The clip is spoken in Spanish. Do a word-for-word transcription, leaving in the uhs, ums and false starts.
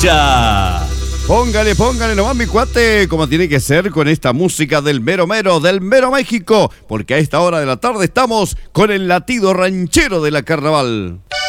escucha. Póngale, póngale nomás, mi cuate, como tiene que ser con esta música del mero mero, del mero México, porque a esta hora de la tarde estamos con el latido ranchero de la carnaval.